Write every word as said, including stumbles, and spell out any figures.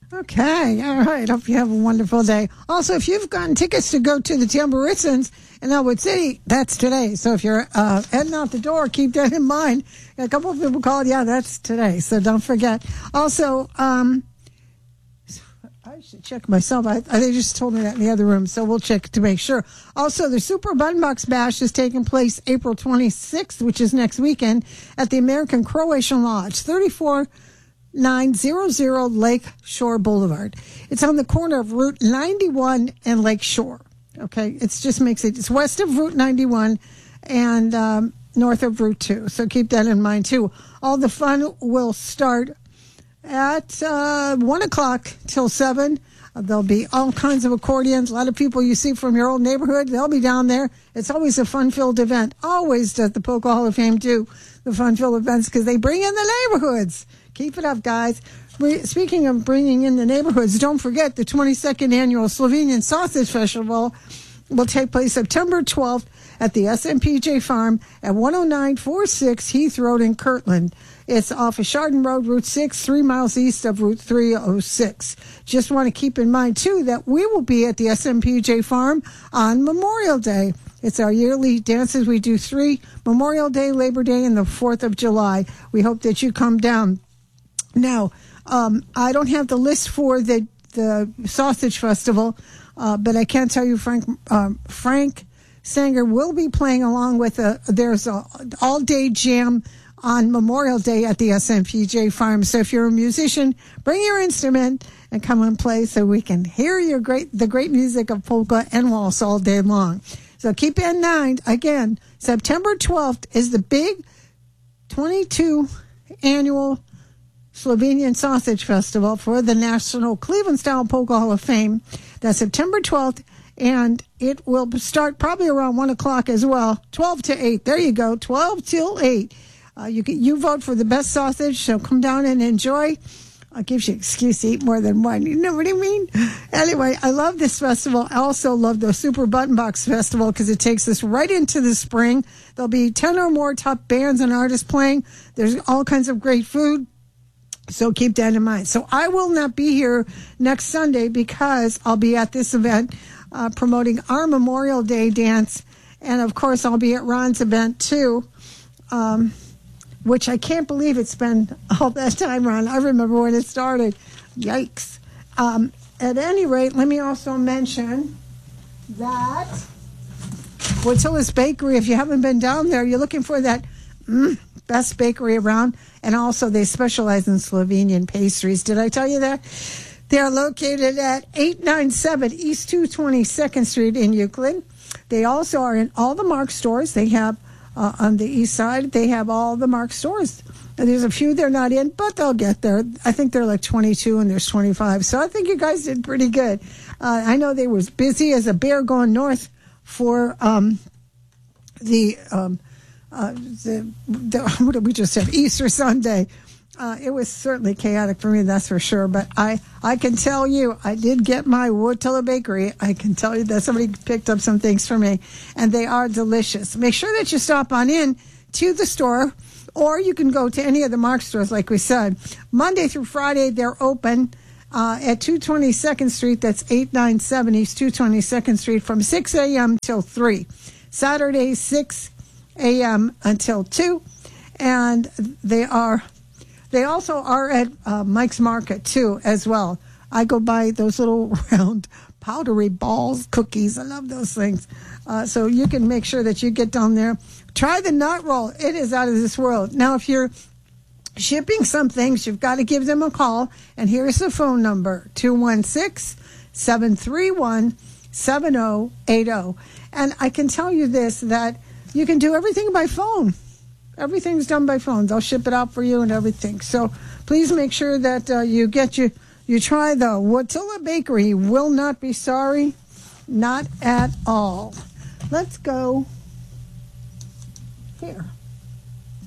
Okay, all right. Hope you have a wonderful day. Also, if you've gotten tickets to go to the Tambouritsons in Elwood City, that's today. So if you're uh, heading out the door, keep that in mind. A couple of people called, yeah, that's today. So don't forget. Also, um, I should check myself. I, I, they just told me that in the other room, so we'll check to make sure. Also, the Super Button Box Bash is taking place April twenty-sixth, which is next weekend, at the American Croatian Lodge, thirty-four nine hundred Lake Shore Boulevard. It's on the corner of Route ninety-one and Lake Shore. Okay, it just makes it, it's west of Route ninety-one and um, north of Route two. So keep that in mind too. All the fun will start at uh, one o'clock till seven. Uh, there'll be all kinds of accordions. A lot of people you see from your old neighborhood, they'll be down there. It's always a fun-filled event. Always does the Polka Hall of Fame do the fun-filled events because they bring in the neighborhoods. Keep it up, guys. Speaking of bringing in the neighborhoods, don't forget the twenty-second Annual Slovenian Sausage Festival will take place September twelfth at the S M P J Farm at one oh nine forty-six Heath Road in Kirtland. It's off of Chardon Road, Route six, three miles east of Route three oh six. Just want to keep in mind, too, that we will be at the S M P J Farm on Memorial Day. It's our yearly dances. We do three, Memorial Day, Labor Day, and the fourth of July. We hope that you come down. Now, um, I don't have the list for the, the Sausage Festival, uh, but I can tell you Frank um, Frank Sanger will be playing along with a, there's a all-day jam on Memorial Day at the S M P J Farm. So if you're a musician, bring your instrument and come and play so we can hear your great the great music of polka and waltz all day long. So keep in mind, again, September twelfth is the big twenty-two annual Slovenian Sausage Festival for the National Cleveland Style Polka Hall of Fame. That's September twelfth, and it will start probably around one o'clock as well, twelve to eight. There you go, twelve till eight. Uh, you can, you vote for the best sausage, so come down and enjoy. It gives you an excuse to eat more than one. You know what I mean? Anyway, I love this festival. I also love the Super Button Box Festival because it takes us right into the spring. There'll be ten or more top bands and artists playing. There's all kinds of great food. So keep that in mind. So I will not be here next Sunday because I'll be at this event uh, promoting our Memorial Day dance. And, of course, I'll be at Ron's event, too, um, which I can't believe it's been all that time, Ron. I remember when it started. Yikes. Um, at any rate, let me also mention that Wojtyla's Bakery, if you haven't been down there, you're looking for that mm, best bakery around. And also, they specialize in Slovenian pastries. Did I tell you that? They are located at eight ninety-seven East two hundred twenty-second Street in Euclid. They also are in all the Mark stores. They have, uh, on the east side, they have all the Mark stores. And there's a few they're not in, but they'll get there. I think they're like twenty-two and there's twenty-five. So I think you guys did pretty good. Uh, I know they were as busy as a bear going north for um, the... Um, Uh, the, the, what did we just have? Easter Sunday. Uh, it was certainly chaotic for me, that's for sure. But I, I can tell you, I did get my Wojtyla Bakery. I can tell you that somebody picked up some things for me, and they are delicious. Make sure that you stop on in to the store, or you can go to any of the Mark stores, like we said. Monday through Friday, they're open uh, at two hundred twenty-second Street. That's eight ninety-seven East two hundred twenty-second Street from six a.m. till three. Saturday, six a.m. until two, and they are they also are at uh, Mike's Market too as well. I go buy those little round powdery balls cookies. I love those things. Uh, so you can make sure that you get down there. Try the nut roll. It is out of this world. Now, if you're shipping some things, you've got to give them a call, and here's the phone number: two one six, seven three one, seven zero eight zero. And I can tell you this, that you can do everything by phone. Everything's done by phone. They'll ship it out for you and everything. So please make sure that uh, you get you you try the Wojtyla Bakery. You will not be sorry. Not at all. Let's go here.